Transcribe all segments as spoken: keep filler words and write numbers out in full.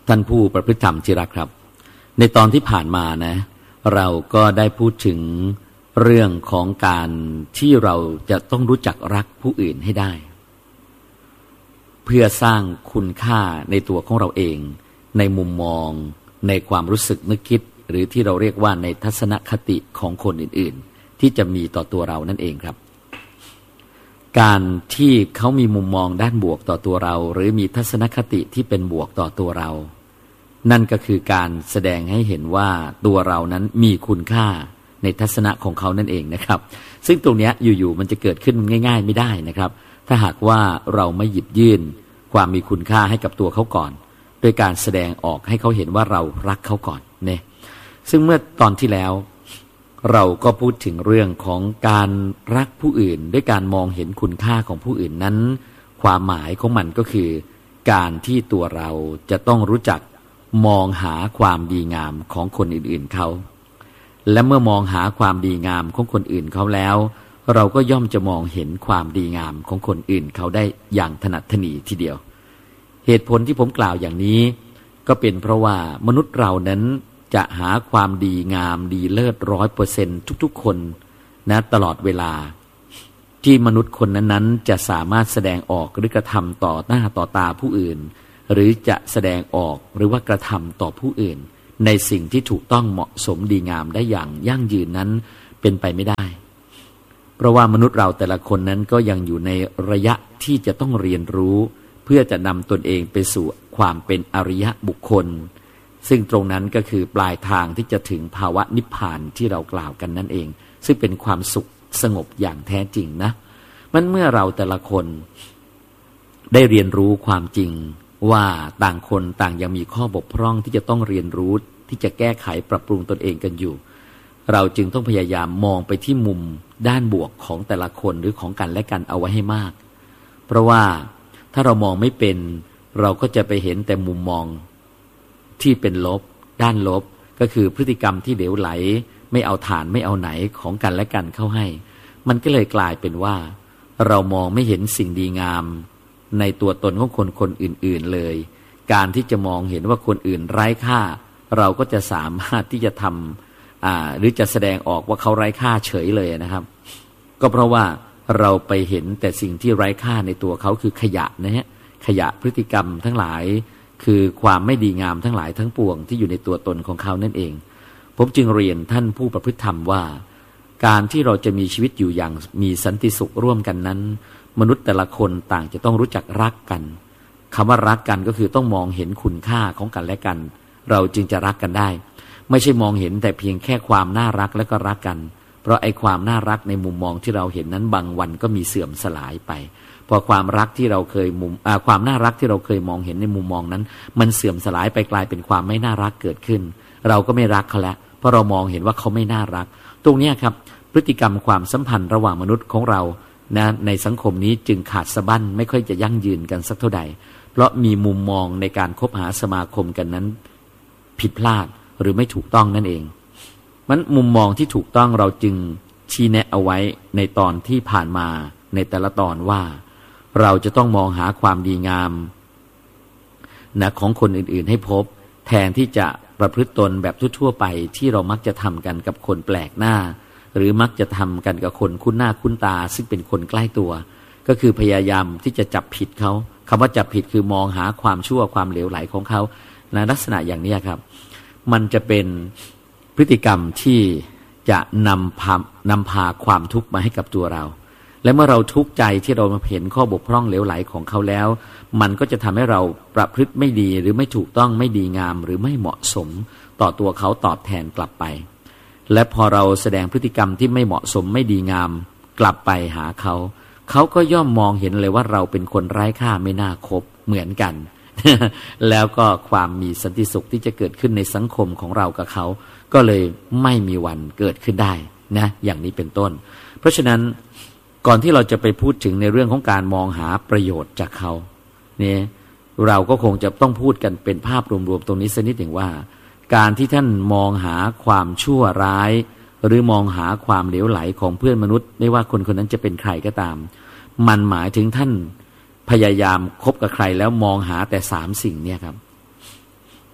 ท่านผู้ประพฤติธรรมที่รักครับในตอนที่ผ่านมานะเราก็ได้พูดถึงเรื่องของการที่เราจะต้องรู้จักรักผู้อื่นให้ได้เพื่อสร้างคุณค่าในตัวของเราเองในมุมมองในความรู้สึกนึกคิดหรือที่เราเรียกว่าในทัศนคติของคนอื่นๆที่จะมีต่อตัวเรานั่นเองครับการที่เขามีมุมมองด้านบวกต่อตัวเราหรือมีทัศนคติที่เป็นบวกต่อตัวเรานั่นก็คือการแสดงให้เห็นว่าตัวเรานั้นมีคุณค่าในทัศนะของเขานั่นเองนะครับซึ่งตรงนี้อยู่ๆมันจะเกิดขึ้นง่ายๆไม่ได้นะครับถ้าหากว่าเราไม่หยิบยื่นความมีคุณค่าให้กับตัวเขาก่อนโดยการแสดงออกให้เขาเห็นว่าเรารักเขาก่อนเนี่ยซึ่งเมื่อตอนที่แล้วเราก็พูดถึงเรื่องของการรักผู้อื่นด้วยการมองเห็นคุณค่าของผู้อื่นนั้นความหมายของมันก็คือการที่ตัวเราจะต้องรู้จักมองหาความดีงามของคนอื่นๆเขาและเมื่อมองหาความดีงามของคนอื่นเขาแล้วเราก็ย่อมจะมองเห็นความดีงามของคนอื่นเขาได้อย่างถนัดถนีทีเดียวเหตุผลที่ผมกล่าวอย่างนี้ก็เป็นเพราะว่ามนุษย์เรานั้นจะหาความดีงามดีเลิศร้อยเปอร์เซ็นต์ทุกๆคนนะตลอดเวลาที่มนุษย์คนนั้นๆจะสามารถแสดงออกหรือกระทำต่อหน้าต่อตาผู้อื่นหรือจะแสดงออกหรือว่ากระทำต่อผู้อื่นในสิ่งที่ถูกต้องเหมาะสมดีงามได้อย่างยั่งยืนนั้นเป็นไปไม่ได้เพราะว่ามนุษย์เราแต่ละคนนั้นก็ยังอยู่ในระยะที่จะต้องเรียนรู้เพื่อจะนำตนเองไปสู่ความเป็นอริยบุคคลซึ่งตรงนั้นก็คือปลายทางที่จะถึงภาวะนิพพานที่เรากล่าวกันนั่นเองซึ่งเป็นความสุขสงบอย่างแท้จริงนะมันเมื่อเราแต่ละคนได้เรียนรู้ความจริงว่าต่างคนต่างยังมีข้อบกพร่องที่จะต้องเรียนรู้ที่จะแก้ไขปรับปรุงตนเองกันอยู่เราจึงต้องพยายามมองไปที่มุมด้านบวกของแต่ละคนหรือของกันและกันเอาไว้ให้มากเพราะว่าถ้าเรามองไม่เป็นเราก็จะไปเห็นแต่มุมมองที่เป็นลบด้านลบก็คือพฤติกรรมที่เหลวไหลไม่เอาฐานไม่เอาไหนของกันและกันเข้าให้มันก็เลยกลายเป็นว่าเรามองไม่เห็นสิ่งดีงามในตัวตนของคนคนอื่นๆเลยการที่จะมองเห็นว่าคนอื่นไร้ค่าเราก็จะสามารถที่จะทำอ่าหรือจะแสดงออกว่าเขาไร้ค่าเฉยเลยนะครับก็เพราะว่าเราไปเห็นแต่สิ่งที่ไร้ค่าในตัวเขาคือขยะนะฮะขยะพฤติกรรมทั้งหลายคือความไม่ดีงามทั้งหลายทั้งปวงที่อยู่ในตัวตนของเขานั่นเองผมจึงเรียนท่านผู้ประพฤติธรรมว่าการที่เราจะมีชีวิตอยู่อย่างมีสันติสุขร่วมกันนั้นมนุษย์แต่ละคนต่างจะต้องรู้จักรักกันคำว่ารักกันก็คือต้องมองเห็นคุณค่าของกันและกันเราจึงจะรักกันได้ไม่ใช่มองเห็นแต่เพียงแค่ความน่ารักแล้วก็รักกันเพราะไอ้ความน่ารักในมุมมองที่เราเห็นนั้นบางวันก็มีเสื่อมสลายไปพอความรักที่เราเคยมุมอ่าความน่ารักที่เราเคยมองเห็นในมุมมองนั้นมันเสื่อมสลายไปกลายเป็นความไม่น่ารักเกิดขึ้นเราก็ไม่รักเขาแล้วเพราะเรามองเห็นว่าเขาไม่น่ารักตรงนี้ครับพฤติกรรมความสัมพันธ์ระหว่างมนุษย์ของเรานะในสังคมนี้จึงขาดสะบั้นไม่ค่อยจะยั่งยืนกันสักเท่าใดเพราะมีมุมมองในการคบหาสมาคมกันนั้นผิดพลาดหรือไม่ถูกต้องนั่นเองมันมุมมองที่ถูกต้องเราจึงชี้แนะเอาไว้ในตอนที่ผ่านมาในแต่ละตอนว่าเราจะต้องมองหาความดีงามนะของคนอื่นๆให้พบแทนที่จะประพฤติตนแบบทั่วๆไปที่เรามักจะทำกันกับคนแปลกหน้าหรือมักจะทำกันกับคนคุ้นหน้าคุ้นตาซึ่งเป็นคนใกล้ตัวก็คือพยายามที่จะจับผิดเขาคำว่าจับผิดคือมองหาความชั่วความเหลวไหลของเขาในลักษณะอย่างนี้ครับมันจะเป็นพฤติกรรมที่จะนำพานำพาความทุกข์มาให้กับตัวเราและเมื่อเราทุกข์ใจที่เรามาเห็นข้อบกพร่องเหลวไหลของเขาแล้วมันก็จะทำให้เราประพฤติไม่ดีหรือไม่ถูกต้องไม่ดีงามหรือไม่เหมาะสมต่อตัวเขาตอบแทนกลับไปและพอเราแสดงพฤติกรรมที่ไม่เหมาะสมไม่ดีงามกลับไปหาเขาเขาก็ย่อมมองเห็นเลยว่าเราเป็นคนไร้ค่าไม่น่าคบเหมือนกัน แล้วก็ความมีสันติสุขที่จะเกิดขึ้นในสังคมของเรากับเขาก็เลยไม่มีวันเกิดขึ้นได้นะอย่างนี้เป็นต้นเพราะฉะนั้นก่อนที่เราจะไปพูดถึงในเรื่องของการมองหาประโยชน์จากเขาเนี่ยเราก็คงจะต้องพูดกันเป็นภาพรวมๆตรงนี้สักนิดหนึ่งว่าการที่ท่านมองหาความชั่วร้ายหรือมองหาความเหลวไหลของเพื่อนมนุษย์ไม่ว่าคนคนนั้นจะเป็นใครก็ตามมันหมายถึงท่านพยายามคบกับใครแล้วมองหาแต่สามสิ่งเนี่ยครับ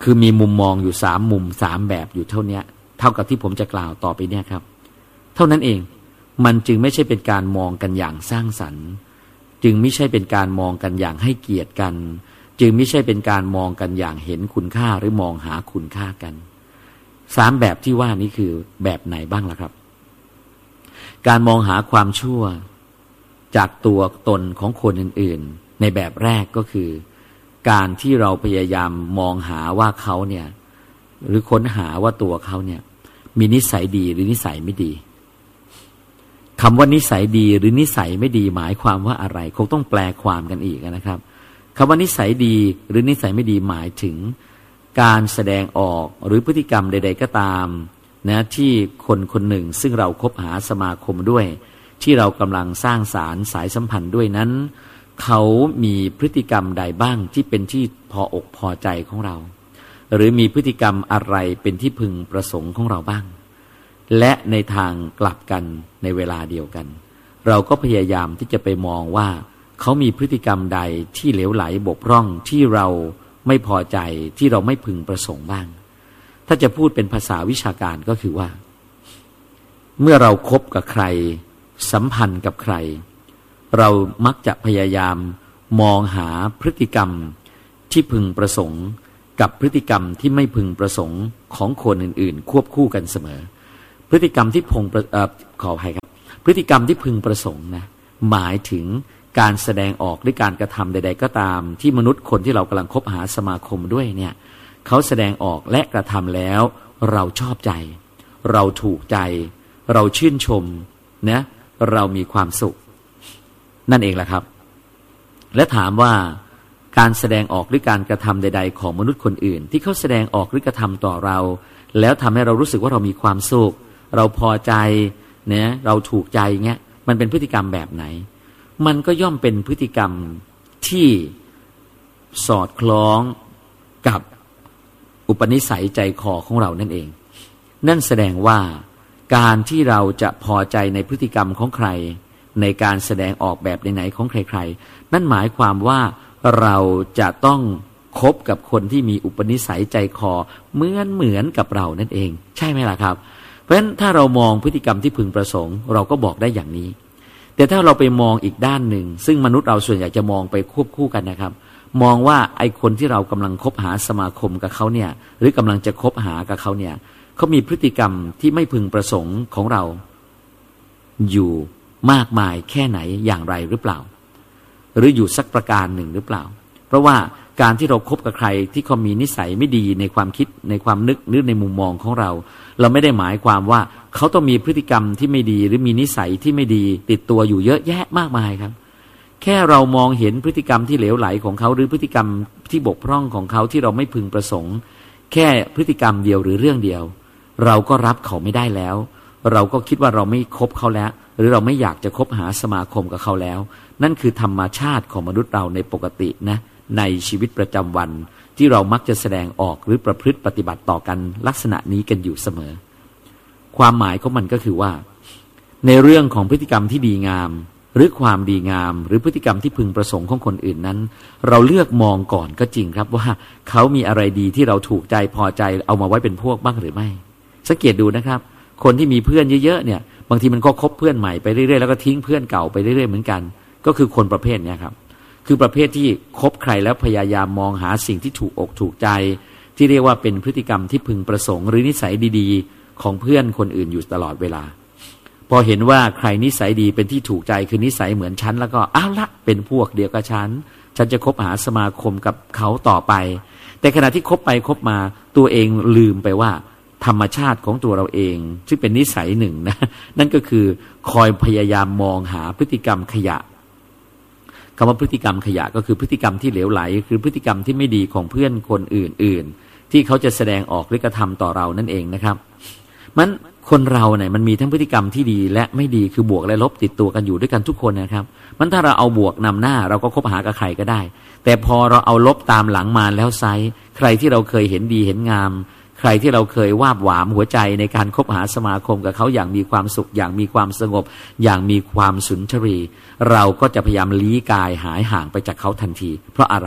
คือมีมุมมองอยู่สามมุมสามแบบอยู่เท่านี้เท่ากับที่ผมจะกล่าวต่อไปเนี่ยครับเท่านั้นเองมันจึงไม่ใช่เป็นการมองกันอย่างสร้างสรรค์จึงไม่ใช่เป็นการมองกันอย่างให้เกียรติกันจึงไม่ใช่เป็นการมองกันอย่างเห็นคุณค่าหรือมองหาคุณค่ากันสามแบบที่ว่านี้คือแบบไหนบ้างล่ะครับการมองหาความชั่วจากตัวตนของคนอื่นๆในแบบแรกก็คือการที่เราพยายามมองหาว่าเขาเนี่ยหรือค้นหาว่าตัวเขาเนี่ยมีนิสัยดีหรือนิสัยไม่ดีคำว่านิสัยดีหรือนิสัยไม่ดีหมายความว่าอะไรคงต้องแปลความกันอีกนะครับคำว่านิสัยดีหรือนิสัยไม่ดีหมายถึงการแสดงออกหรือพฤติกรรมใดๆก็ตามนะที่คนคนหนึ่งซึ่งเราคบหาสมาคมด้วยที่เรากำลังสร้างสารสายสัมพันธ์ด้วยนั้นเขามีพฤติกรรมใดบ้างที่เป็นที่พออกพอใจของเราหรือมีพฤติกรรมอะไรเป็นที่พึงประสงค์ของเราบ้างและในทางกลับกันในเวลาเดียวกันเราก็พยายามที่จะไปมองว่าเขามีพฤติกรรมใดที่เหลวไหลบกพร่องที่เราไม่พอใจที่เราไม่พึงประสงค์บ้างถ้าจะพูดเป็นภาษาวิชาการก็คือว่าเมื่อเราคบกับใครสัมพันธ์กับใครเรามักจะพยายามมองหาพฤติกรรมที่พึงประสงค์กับพฤติกรรมที่ไม่พึงประสงค์ของคนอื่นๆควบคู่กันเสมอพฤติกรรมที่พงเอ่อขออภัยครับพฤติกรรมที่พึงประสงค์นะหมายถึงการแสดงออกหรือการกระทำใดๆก็ตามที่มนุษย์คนที่เรากำลังคบหาสมาคมด้วยเนี่ยเขาแสดงออกและกระทำแล้วเราชอบใจเราถูกใจเราชื่นชมนะเรามีความสุขนั่นเองแหละครับและถามว่าการแสดงออกหรือการกระทำใดๆของมนุษย์คนอื่นที่เขาแสดงออกหรือกระทำต่อเราแล้วทำให้เรารู้สึกว่าเรามีความสุขเราพอใจเนี่ยเราถูกใจเงี้ยมันเป็นพฤติกรรมแบบไหนมันก็ย่อมเป็นพฤติกรรมที่สอดคล้องกับอุปนิสัยใจคอของเรานั่นเองนั่นแสดงว่าการที่เราจะพอใจในพฤติกรรมของใครในการแสดงออกแบบไหนๆของใครๆนั่นหมายความว่าเราจะต้องคบกับคนที่มีอุปนิสัยใจคอเหมือนเหมือนกับเรานั่นเองใช่ไหมล่ะครับเพราะฉะนั้นถ้าเรามองพฤติกรรมที่พึงประสงค์เราก็บอกได้อย่างนี้แต่ถ้าเราไปมองอีกด้านหนึ่งซึ่งมนุษย์เราส่วนใหญ่จะมองไปควบคู่กันนะครับมองว่าไอ้คนที่เรากำลังคบหาสมาคมกับเขาเนี่ยหรือกำลังจะคบหากับเขาเนี่ยเขามีพฤติกรรมที่ไม่พึงประสงค์ของเราอยู่มากมายแค่ไหนอย่างไรหรือเปล่าหรืออยู่สักประการหนึ่งหรือเปล่าเพราะว่าการที่เราคบกับใครที่เขามีนิสัยไม่ดีในความคิดในความนึกหรือในมุมมองของเราเราไม่ได้หมายความว่าเขาต้องมีพฤติกรรมที่ไม่ดีหรือมีนิสัยที่ไม่ดีติดตัวอยู่เยอะแยะมากมายครับแค่เรามองเห็นพฤติกรรมที่เหลวไหลของเขาหรือพฤติกรรมที่บกพร่องของเขาที่เราไม่พึงประสงค์แค่พฤติกรรมเดียวหรือเรื่องเดียวเราก็รับเขาไม่ได้แล้วเราก็คิดว่าเราไม่คบเขาแล้วหรือเราไม่อยากจะคบหาสมาคมกับเขาแล้วนั่นคือธรรมชาติของมนุษย์เราในปกตินะในชีวิตประจำวันที่เรามักจะแสดงออกหรือประพฤติปฏิบัติต่อกันลักษณะนี้กันอยู่เสมอความหมายของมันก็คือว่าในเรื่องของพฤติกรรมที่ดีงามหรือความดีงามหรือพฤติกรรมที่พึงประสงค์ของคนอื่นนั้นเราเลือกมองก่อนก็จริงครับว่าเขามีอะไรดีที่เราถูกใจพอใจเอามาไว้เป็นพวกบ้างหรือไม่สังเกตดูนะครับคนที่มีเพื่อนเยอะๆเนี่ยบางทีมันก็คบเพื่อนใหม่ไปเรื่อยๆแล้วก็ทิ้งเพื่อนเก่าไปเรื่อยๆเหมือนกันก็คือคนประเภทนี้ครับคือประเภทที่คบใครแล้วพยายามมองหาสิ่งที่ถูกอกถูกใจที่เรียกว่าเป็นพฤติกรรมที่พึงประสงค์หรือนิสัยดีๆของเพื่อนคนอื่นอยู่ตลอดเวลาพอเห็นว่าใครนิสัยดีเป็นที่ถูกใจคือนิสัยเหมือนฉันแล้วก็อ้าวละเป็นพวกเดียวกับฉันฉันจะคบหาสมาคมกับเขาต่อไปแต่ขณะที่คบไปคบมาตัวเองลืมไปว่าธรรมชาติของตัวเราเองซึ่งเป็นนิสัยหนึ่งนะนั่นก็คือคอยพยายามมองหาพฤติกรรมขยะคำว่าพฤติกรรมขยะก็คือพฤติกรรมที่เหลวไหลคือพฤติกรรมที่ไม่ดีของเพื่อนคนอื่นๆที่เขาจะแสดงออกหรือกระทำต่อเรานั่นเองนะครับมันคนเราเนี่ยมันมีทั้งพฤติกรรมที่ดีและไม่ดีคือบวกและลบติดตัวกันอยู่ด้วยกันทุกคนนะครับมันถ้าเราเอาบวกนำหน้าเราก็คบหากับใครก็ได้แต่พอเราเอาลบตามหลังมาแล้วไซส์ใครที่เราเคยเห็นดีเห็นงามใครที่เราเคยวาบหวามหัวใจในการคบหาสมาคมกับเขาอย่างมีความสุขอย่างมีความสงบอย่างมีความสุนทรีเราก็จะพยายามลี้กายหายห่างไปจากเขาทันทีเพราะอะไร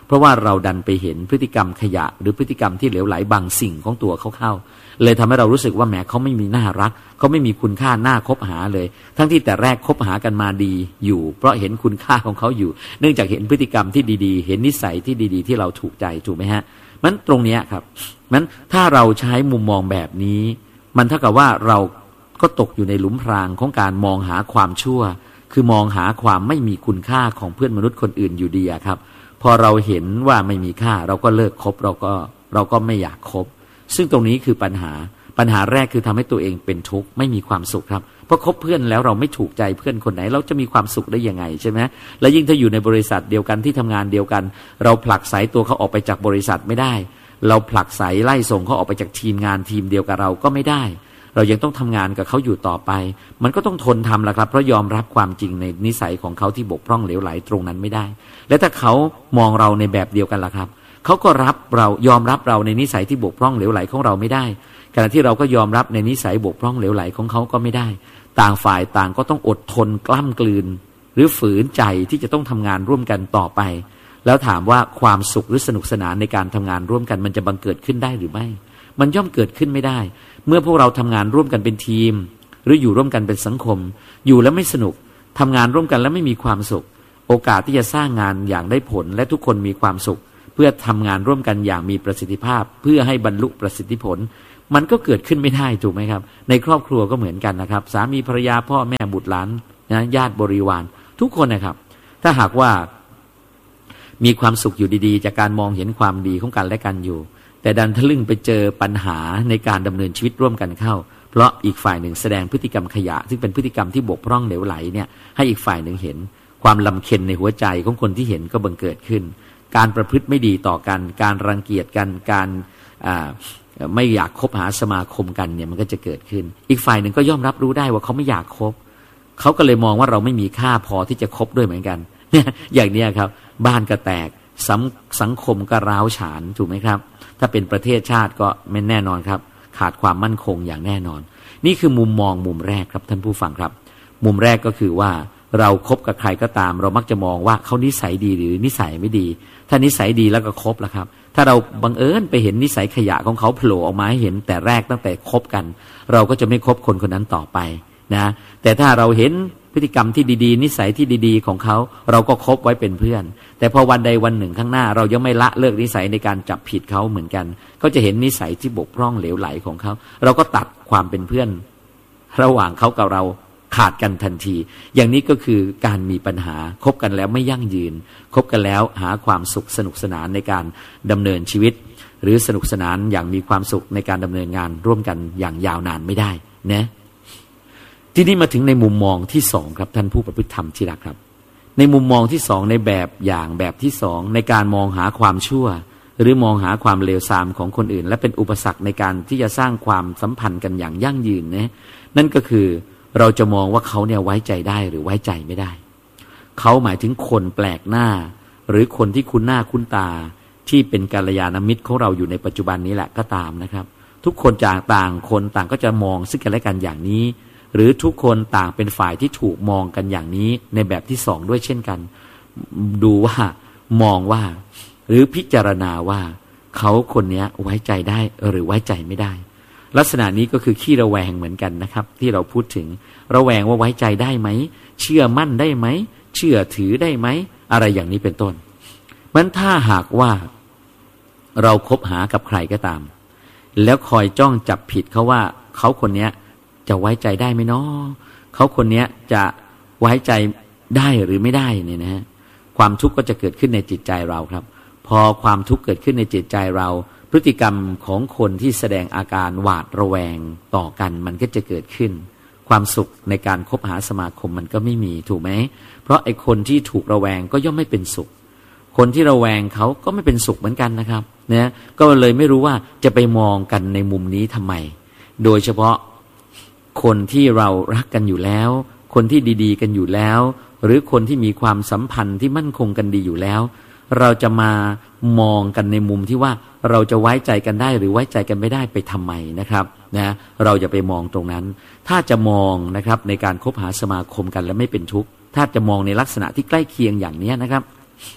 เพราะว่าเราดันไปเห็นพฤติกรรมขยะหรือพฤติกรรมที่เหลวไหลบางสิ่งของตัวเขาเข้าเลยทำให้เรารู้สึกว่าแหมเขาไม่มีน่ารักเขาไม่มีคุณค่าน่าคบหาเลยทั้งที่แต่แรกคบหากันมาดีอยู่เพราะเห็นคุณค่าของเขาอยู่เนื่องจากเห็นพฤติกรรมที่ดีๆเห็นนิสัยที่ดีๆที่เราถูกใจถูกไหมฮะมันตรงนี้ครับมันถ้าเราใช้มุมมองแบบนี้มันเท่ากับว่าเราก็ตกอยู่ในหลุมพรางของการมองหาความชั่วคือมองหาความไม่มีคุณค่าของเพื่อนมนุษย์คนอื่นอยู่ดีครับพอเราเห็นว่าไม่มีค่าเราก็เลิกคบเราก็เราก็ไม่อยากคบซึ่งตรงนี้คือปัญหาปัญหาแรกคือทำให้ตัวเองเป็นทุกข์ไม่มีความสุขครับเพราะคบเพื่อนแล้วเราไม่ถูกใจเพื่อนคนไหนเราจะมีความสุขได้ยังไงใช่ไหมและยิ่งถ้าอยู่ในบริษัทเดียวกันที่ทำงานเดียวกันเราผลักไสตัวเขาออกไปจากบริษัทไม่ได้เราผลักไสไล่ส่งเขาออกไปจากทีมงานทีมเดียวกับเราก็ไม่ได้เรายังต้องทำงานกับเขาอยู่ต่อไปมันก็ต้องทนทำละครับเพราะยอมรับความจริงในนิสัยของเขาที่บกพร่องเหลวไหลตรงนั้นไม่ได้และถ้าเขามองเราในแบบเดียวกันล่ะครับเขาก็รับเรายอมรับเราในนิสัยที่บกพร่องเหลวไหลของเราไม่ได้ขณะที่เราก็ยอมรับในนิสัยบกพร่องเหลวไหลของเขาก็ไม่ได้ต่างฝ่ายต่างก็ต้องอดทนกล้ำกลืนหรือฝืนใจที่จะต้องทำงานร่วมกันต่อไปแล้วถามว่าความสุขหรือสนุกสนานในการทำงานร่วมกันมันจะบังเกิดขึ้นได้หรือไม่มันย่อมเกิดขึ้นไม่ได้เมื่อพวกเราทำงานร่วมกันเป็นทีมหรืออยู่ร่วมกันเป็นสังคมอยู่แล้วไม่สนุกทำงานร่วมกันแล้วไม่มีความสุขโอกาสที่จะสร้างงานอย่างได้ผลและทุกคนมีความสุขเพื่อทำงานร่วมกันอย่างมีประสิทธิภาพเพื่อให้บรรลุประสิทธิผลมันก็เกิดขึ้นไม่ได้ถูกไหมครับในครอบครัวก็เหมือนกันนะครับสามีภรรยาพ่อแม่บุตรหลานนะญาติบริวารทุกคนนะครับถ้าหากว่ามีความสุขอยู่ดีๆจากการมองเห็นความดีของกันและกันอยู่แต่ดันทะลึ่งไปเจอปัญหาในการดำเนินชีวิตร่วมกันเข้าเพราะอีกฝ่ายหนึ่งแสดงพฤติกรรมขยะซึ่งเป็นพฤติกรรมที่บกพร่องเหลวไหลเนี่ยให้อีกฝ่ายหนึ่งเห็นความลำเค็ญในหัวใจของคนที่เห็นก็บังเกิดขึ้นการประพฤติไม่ดีต่อกันการรังเกียจกันการไม่อยากคบหาสมาคมกันเนี่ยมันก็จะเกิดขึ้นอีกฝ่ายหนึ่งก็ย่อมรับรู้ได้ว่าเขาไม่อยากคบเขาก็เลยมองว่าเราไม่มีค่าพอที่จะคบด้วยเหมือนกันเนี่ยอย่างนี้ครับบ้านก็แตกสังสังคมก็ร้าวฉานถูกไหมครับถ้าเป็นประเทศชาติก็ไม่แน่นอนครับขาดความมั่นคงอย่างแน่นอนนี่คือมุมมองมุมแรกครับท่านผู้ฟังครับมุมแรกก็คือว่าเราครบกับใครก็ตามเรามักจะมองว่าเขานิสัยดีหรือนิสัยไม่ดีถ้านิสัยดีแล้วก็คบแล้วครับถ้าเราบังเอิญไปเห็นนิสัยขยะของเขาโผล่ออกมาให้เห็นแต่แรกตั้งแต่คบกันเราก็จะไม่คบคนคนนั้นต่อไปนะแต่ถ้าเราเห็นพฤติกรรมที่ดีๆนิสัยที่ดีๆของเขาเราก็คบไว้เป็นเพื่อนแต่พอวันใดวันหนึ่งข้างหน้าเรายังไม่ละเลิกนิสัยในการจับผิดเขาเหมือนกันก็จะเห็นนิสัยที่บกพร่องเหลวไหลของเขาเราก็ตัดความเป็นเพื่อนระหว่างเขากับเราขาดกันทันทีอย่างนี้ก็คือการมีปัญหาคบกันแล้วไม่ยั่งยืนคบกันแล้วหาความสุขสนุกสนานในการดำเนินชีวิตหรือสนุกสนานอย่างมีความสุขในการดำเนินงานร่วมกันอย่างยาวนานไม่ได้นะที่นี่มาถึงในมุมมองที่สองครับท่านผู้ประพฤติธรรมที่รักครับในมุมมองที่สองในแบบอย่างแบบที่สองในการมองหาความชั่วหรือมองหาความเลวทรามของคนอื่นและเป็นอุปสรรคในการที่จะสร้างความสัมพันธ์กันอย่างยั่งยืนนะนั่นก็คือเราจะมองว่าเขาเนี่ยไว้ใจได้หรือไว้ใจไม่ได้เขาหมายถึงคนแปลกหน้าหรือคนที่คุ้นหน้าคุ้นตาที่เป็นกัลยาณมิตรของเราอยู่ในปัจจุบันนี้แหละก็ตามนะครับทุกคนจากต่างคนต่างก็จะมองซึ่งกันและกันอย่างนี้หรือทุกคนต่างเป็นฝ่ายที่ถูกมองกันอย่างนี้ในแบบที่สองด้วยเช่นกันดูว่ามองว่าหรือพิจารณาว่าเขาคนนี้ไว้ใจได้หรือไว้ใจไม่ได้ลักษณะนี้ก็คือขี้ระแวงเหมือนกันนะครับที่เราพูดถึงระแวงว่าไว้ใจได้ไหมเชื่อมั่นได้ไหมเชื่อถือได้ไหมอะไรอย่างนี้เป็นต้นมันถ้าหากว่าเราคบหากับใครก็ตามแล้วคอยจ้องจับผิดเขาว่าเขาคนนี้จะไว้ใจได้ไหมเนาะเขาคนนี้จะไว้ใจได้หรือไม่ได้เนี่ยนะความทุกข์ก็จะเกิดขึ้นในจิตใจเราครับพอความทุกข์เกิดขึ้นในจิตใจเราพฤติกรรมของคนที่แสดงอาการหวาดระแวงต่อกันมันก็จะเกิดขึ้นความสุขในการคบหาสมาคมมันก็ไม่มีถูกไหมเพราะไอ้คนที่ถูกระแวงก็ย่อมไม่เป็นสุขคนที่ระแวงเขาก็ไม่เป็นสุขเหมือนกันนะครับเนี่ยก็เลยไม่รู้ว่าจะไปมองกันในมุมนี้ทำไมโดยเฉพาะคนที่เรารักกันอยู่แล้วคนที่ดีๆกันอยู่แล้วหรือคนที่มีความสัมพันธ์ที่มั่นคงกันดีอยู่แล้วเราจะมามองกันในมุมที่ว่าเราจะไว้ใจกันได้หรือไว้ใจกันไม่ได้ไปทำไมนะครับนะเราอย่าไปมองตรงนั้นถ้าจะมองนะครับในการคบหาสมาคมกันแล้วไม่เป็นทุกข์ถ้าจะมองในลักษณะที่ใกล้เคียงอย่างนี้นะครับพ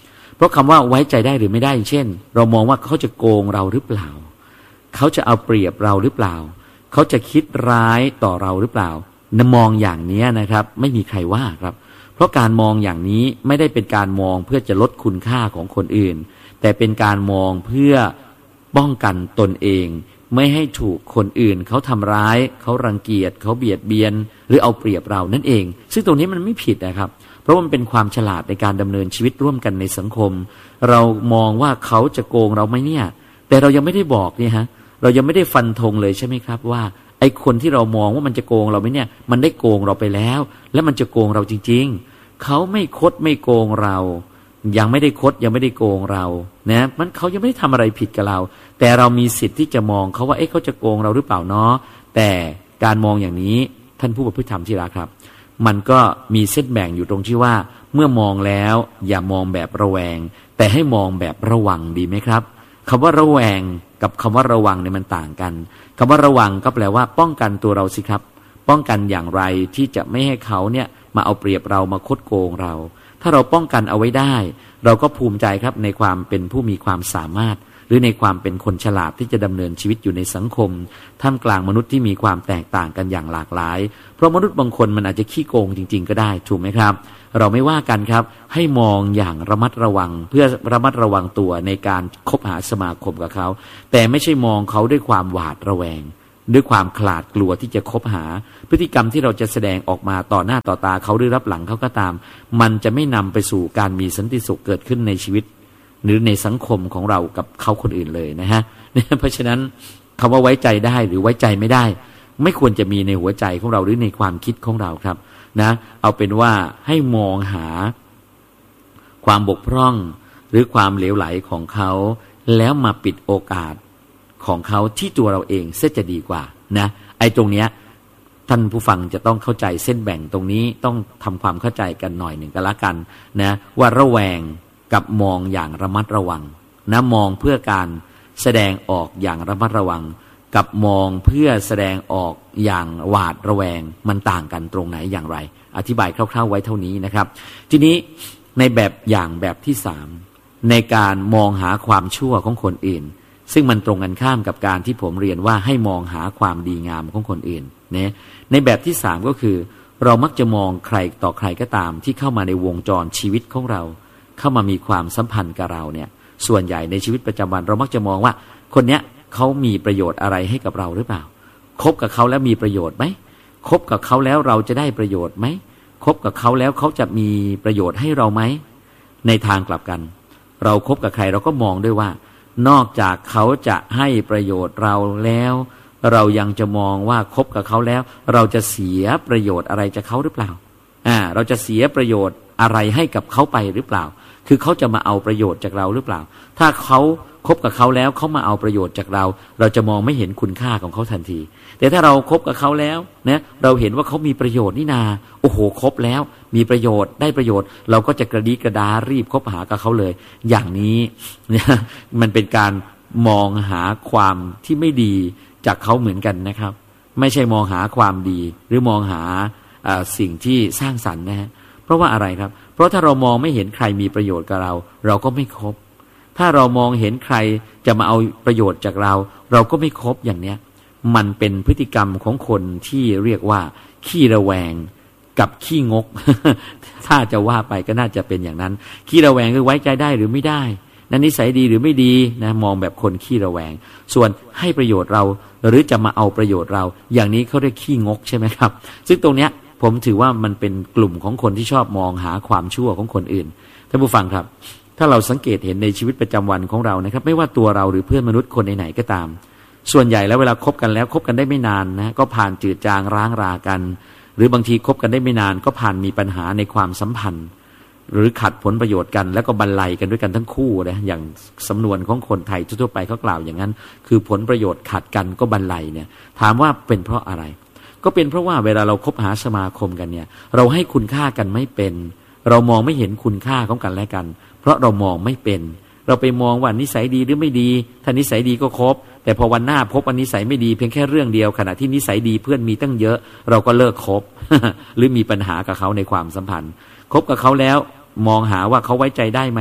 ราะคำว่าไว้ใจได้หรือไม่ได้เช่นเรามองว่าเขาจะโกงเราหรือเปล่าเขาจะเอาเปรียบเราหรือเปล่าเขาจะคิดร้ายต่อเราหรือเปล่ามองอย่างนี้นะครับไม่มีใครว่าครับเพราะการมองอย่างนี้ไม่ได้เป็นการมองเพื่อจะลดคุณค่าของคนอื่นแต่เป็นการมองเพื่อป้องกันตนเองไม่ให้ถูกคนอื่นเขาทำร้ายเขารังเกียจเขาเบียดเบียนหรือเอาเปรียบเรานั่นเองซึ่งตรงนี้มันไม่ผิดนะครับเพราะมันเป็นความฉลาดในการดำเนินชีวิตร่วมกันในสังคมเรามองว่าเขาจะโกงเราไหมเนี่ยแต่เรายังไม่ได้บอกเนี่ยฮะเรายังไม่ได้ฟันธงเลยใช่ไหมครับว่าไอ้คนที่เรามองว่ามันจะโกงเราไหมเนี่ยมันได้โกงเราไปแล้วและมันจะโกงเราจริงๆเขาไม่คดไม่โกงเรายังไม่ได้คดยังไม่ได้โกงเรานะมันเขายังไม่ได้ทำอะไรผิดกับเราแต่เรามีสิทธิ์ที่จะมองเขาว่าเอ๊ะเขาจะโกงเราหรือเปล่าเนาะแต่การมองอย่างนี้ท่านผู้ประพฤติธรรมที่รักครับมันก็มีเส้นแบ่งอยู่ตรงที่ว่าเมื่อมองแล้วอย่ามองแบบระแวงแต่ให้มองแบบระวังดีไหมครับคำว่าระแวงกับคำว่าระวังเนี่ยมันต่างกันคำว่าระวังก็แปลว่าป้องกันตัวเราสิครับป้องกันอย่างไรที่จะไม่ให้เขาเนี่ยมาเอาเปรียบเรามาคดโกงเราถ้าเราป้องกันเอาไว้ได้เราก็ภูมิใจครับในความเป็นผู้มีความสามารถหรือในความเป็นคนฉลาดที่จะดำเนินชีวิตอยู่ในสังคมท่ามกลางมนุษย์ที่มีความแตกต่างกันอย่างหลากหลายเพราะมนุษย์บางคนมันอาจจะขี้โกงจริงๆก็ได้ถูกไหมครับเราไม่ว่ากันครับให้มองอย่างระมัดระวังเพื่อระมัดระวังตัวในการคบหาสมาคมกับเขาแต่ไม่ใช่มองเขาด้วยความหวาดระแวงด้วยความขลาดกลัวที่จะคบหาพฤติกรรมที่เราจะแสดงออกมาต่อหน้าต่อตาเขาหรือรับหลังเขาก็ตามมันจะไม่นำไปสู่การมีสันติสุขเกิดขึ้นในชีวิตหรือในสังคมของเรากับเขาคนอื่นเลยนะฮะเพราะฉะนั้นคำว่าไว้ใจได้หรือไว้ใจไม่ได้ไม่ควรจะมีในหัวใจของเราหรือในความคิดของเราครับนะเอาเป็นว่าให้มองหาความบกพร่องหรือความเหลวไหลของเขาแล้วมาปิดโอกาสของเขาที่ตัวเราเองเสียจะดีกว่านะไอ้ตรงเนี้ยท่านผู้ฟังจะต้องเข้าใจเส้นแบ่งตรงนี้ต้องทำความเข้าใจกันหน่อยหนึ่งก็แล้วกันนะว่าระแวงกับมองอย่างระมัดระวังนะมองเพื่อการแสดงออกอย่างระมัดระวังกับมองเพื่อแสดงออกอย่างหวาดระแวงมันต่างกันตรงไหนอย่างไรอธิบายคร่าวๆไว้เท่านี้นะครับทีนี้ในแบบอย่างแบบที่สามในการมองหาความชั่วของคนอื่นซึ่งมันตรงกันข้ามกับการที่ผมเรียนว่าให้มองหาความดีงามของคนอื่นเนี่ยในแบบที่สามก็คือเรามักจะมองใครต่อใครก็ตามที่เข้ามาในวงจรชีวิตของเราเข้ามามีความสัมพันธ์กับเราเนี่ยส่วนใหญ่ในชีวิตประจำวันเรามักจะมองว่าคนเนี้ยเขามีประโยชน์อะไรให้กับเราหรือเปล่าคบกับเขาแล้วมีประโยชน์ไหมคบกับเขาแล้วเราจะได้ประโยชน์ไหมคบกับเขาแล้วเขาจะมีประโยชน์ให้เราไหมในทางกลับกันเราคบกับใครเราก็มองด้วยว่านอกจากเขาจะให้ประโยชน์เราแล้วเรายังจะมองว่าคบกับเขาแล้วเราจะเสียประโยชน์อะไรจากเขาหรือเปล่าอ่าเราจะเสียประโยชน์อะไรให้กับเขาไปหรือเปล่าคือเขาจะมาเอาประโยชน์จากเราหรือเปล่าถ้าเขาคบกับเขาแล้วเขามาเอาประโยชน์จากเราเราจะมองไม่เห็นคุณค่าของเขาทันทีแต่ถ้าเราคบกับเขาแล้วนะเราเห็นว่าเขามีประโยชน์นี่นาโอ้โหคบแล้วมีประโยชน์ได้ประโยชน์เราก็จะกระดีกระดารีบคบหากับเขาเลยอย่างนี้เนี่ยมันเป็นการมองหาความที่ไม่ดีจากเขาเหมือนกันนะครับไม่ใช่มองหาความดีหรือมองหาสิ่งที่สร้างสรรค์นะฮะเพราะว่าอะไรครับเพราะถ้าเรามองไม่เห็นใครมีประโยชน์กับเราเราก็ไม่คบถ้าเรามองเห็นใครจะมาเอาประโยชน์จากเราเราก็ไม่คบอย่างเนี้ยมันเป็นพฤติกรรมของคนที่เรียกว่าขี้ระแวงกับขี้งก ถ้าจะว่าไปก็น่าจะเป็นอย่างนั้นขี้ระแวงคือไว้ใจได้หรือไม่ได้นั่นนิสัยดีหรือไม่ดีนะมองแบบคนขี้ระแวงส่วนให้ประโยชน์เราหรือจะมาเอาประโยชน์เราอย่างนี้เขาเรียกขี้งกใช่ไหมครับซึ่งตรงเนี้ยผมถือว่ามันเป็นกลุ่มของคนที่ชอบมองหาความชั่วของคนอื่นท่านผู้ฟังครับถ้าเราสังเกตเห็นในชีวิตประจำวันของเรานะครับไม่ว่าตัวเราหรือเพื่อนมนุษย์คนไหนๆก็ตามส่วนใหญ่แล้วเวลาคบกันแล้วคบกันได้ไม่นานนะก็ผ่านจืดจางร้างรากันหรือบางทีคบกันได้ไม่นานก็ผ่านมีปัญหาในความสัมพันธ์หรือขัดผลประโยชน์กันแล้วก็บรรลัยกันด้วยกันทั้งคู่นะอย่างสำนวนของคนไทยทั่วไปเขากล่าวอย่างนั้นคือผลประโยชน์ขัดกันก็บรรลัยเนี่ยถามว่าเป็นเพราะอะไรก็เป็นเพราะว่าเวลาเราคบหาสมาคมกันเนี่ยเราให้คุณค่ากันไม่เป็นเรามองไม่เห็นคุณค่าของกันและกันเพราะเรามองไม่เป็นเราไปมองว่านิสัยดีหรือไม่ดีถ้านิสัยดีก็คบแต่พอวันหน้าพบว่านิสัยไม่ดีเพียงแค่เรื่องเดียวขณะที่นิสัยดีเพื่อนมีตั้งเยอะเราก็เลิกคบ หรือมีปัญหากับเขาในความสัมพันธ์คบกับเขาแล้วมองหาว่าเขาไว้ใจได้ไหม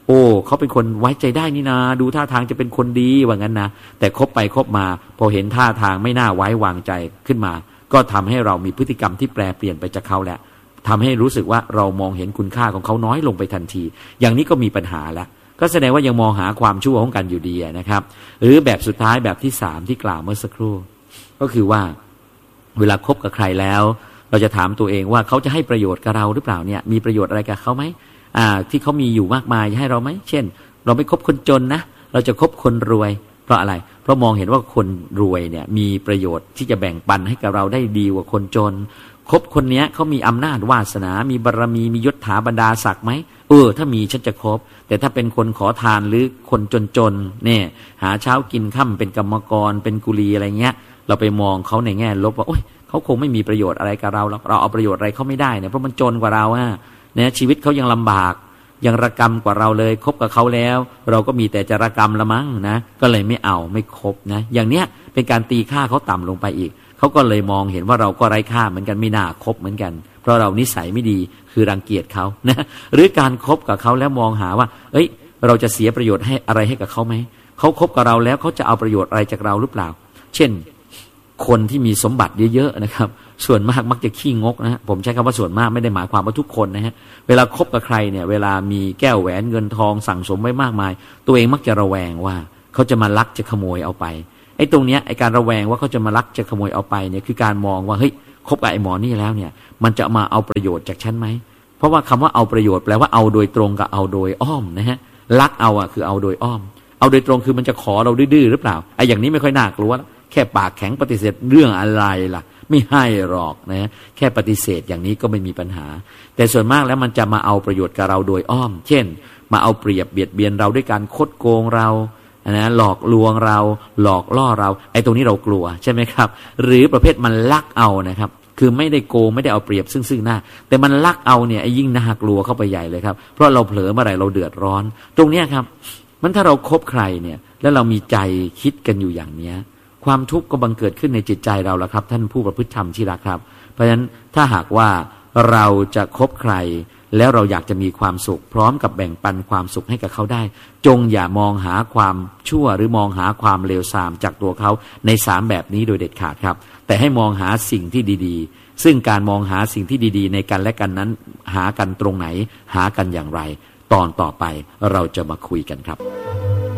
โอ้เขาเป็นคนไว้ใจได้นี่นาดูท่าทางจะเป็นคนดีว่างั้นนะแต่คบไปคบมาพอเห็นท่าทางไม่น่าไว้วางใจขึ้นมาก็ทำให้เรามีพฤติกรรมที่แปรเปลี่ยนไปจากเขาแล้วทำให้รู้สึกว่าเรามองเห็นคุณค่าของเขาน้อยลงไปทันทีอย่างนี้ก็มีปัญหาแล้วก็แสดงว่ายังมองหาความชั่วของกันอยู่ดีนะครับหรือแบบสุดท้ายแบบที่สามที่กล่าวเมื่อสักครู่ก็คือว่าเวลาคบกับใครแล้วเราจะถามตัวเองว่าเขาจะให้ประโยชน์กับเราหรือเปล่าเนี่ยมีประโยชน์อะไรกับเขาไหมอ่าที่เขามีอยู่มากมายให้เราไหมเช่นเราไม่คบคนจนนะเราจะคบคนรวยเพราะอะไรเพราะมองเห็นว่าคนรวยเนี่ยมีประโยชน์ที่จะแบ่งปันให้กับเราได้ดีกว่าคนจนคบคนเนี้ยเขามีอำนาจวาสนามีบารมีมียศถาบรรดาศักดิ์ไหมเออถ้ามีฉันจะคบแต่ถ้าเป็นคนขอทานหรือคนจนๆเนี่ยหาเช้ากินค่ำเป็นกรรมกรเป็นกุลีอะไรเงี้ยเราไปมองเขาในแง่ลบว่าโอ๊ยเขาคงไม่มีประโยชน์อะไรกับเราเราเอาประโยชน์อะไรเขาไม่ได้เนี่ยเพราะมันจนกว่าเราอะเนี่ยชีวิตเขายังลำบากยังระกรรมกว่าเราเลยคบกับเขาแล้วเราก็มีแต่จะระกรรมละมั้งนะก็เลยไม่เอาไม่คบนะอย่างเนี้ยเป็นการตีค่าเขาต่ำลงไปอีกเขาก็เลยมองเห็นว่าเราก็ไร้ค่าเหมือนกันไม่น่าคบเหมือนกันเพราะเรานิสัยไม่ดีคือรังเกียจเขานะหรือการคบกับเขาแล้วมองหาว่าเอ้ยเราจะเสียประโยชน์ให้อะไรให้กับเขาไหมเขาคบกับเราแล้วเขาจะเอาประโยชน์อะไรจากเราหรือเปล่าเช่นคนที่มีสมบัติเยอะๆนะครับส่วนมากมักจะขี้งกนะผมใช้คำว่าส่วนมากไม่ได้หมายความว่าทุกคนนะฮะเวลาคบกับใครเนี่ยเวลามีแก้วแหวนเงินทองสั่งสมไว้มากมายตัวเองมักจะระแวงว่าเขาจะมาลักจะขโมยเอาไปไอ้ตรงเนี้ยไอ้การระแวงว่าเขาจะมาลักจะขโมยเอาไปเนี่ยคือการมองว่าเฮ้ยคบกับไอ้หมอนี่แล้วเนี่ยมันจะมาเอาประโยชน์จากฉันไหมเพราะว่าคำว่าเอาประโยชน์แปลว่าเอาโดยตรงกับเอาโดยอ้อมนะฮะลักเอาอ่ะคือเอาโดยอ้อมเอาโดยตรงคือมันจะขอเราดื้อๆหรือเปล่าไอ้อย่างนี้ไม่ค่อยน่ากลัวแค่ปากแข็งปฏิเสธเรื่องอะไรล่ะไม่ให้หรอกนะแค่ปฏิเสธอย่างนี้ก็ไม่มีปัญหาแต่ส่วนมากแล้วมันจะมาเอาประโยชน์กับเราโดยอ้อมเช่นมาเอาเปรียบเบียดเบียนเราด้วยการคดโกงเรานะหลอกลวงเราหลอกล่อเราไอ้ตรงนี้เรากลัวใช่ไหมครับหรือประเภทมันลักเอานะครับคือไม่ได้โกงไม่ได้เอาเปรียบซึ่งซึ่งหน้าแต่มันลักเอาเนี่ยไอ้ยิ่งน่ากลัวเข้าไปใหญ่เลยครับเพราะเราเผลอเมื่อไหร่เราเดือดร้อนตรงเนี้ยครับมันถ้าเราคบใครเนี่ยแล้วเรามีใจคิดกันอยู่อย่างเนี้ยความทุกข์ก็บังเกิดขึ้นในจิตใจเราแล้วครับท่านผู้ประพฤติธรรมที่รักครับเพราะฉะนั้นถ้าหากว่าเราจะคบใครแล้วเราอยากจะมีความสุขพร้อมกับแบ่งปันความสุขให้กับเขาได้จงอย่ามองหาความชั่วหรือมองหาความเลวทรามจากตัวเขาในสามแบบนี้โดยเด็ดขาดครับแต่ให้มองหาสิ่งที่ดีๆซึ่งการมองหาสิ่งที่ดีๆในกันและกันนั้นหากันตรงไหนหากันอย่างไรตอนต่อไปเราจะมาคุยกันครับ